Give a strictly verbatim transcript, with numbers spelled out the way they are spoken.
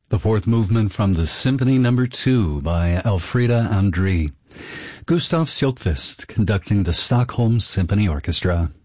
The fourth movement from the Symphony Number Two by Elfriede André. Gustav Sjökvist conducting the Stockholm Symphony Orchestra.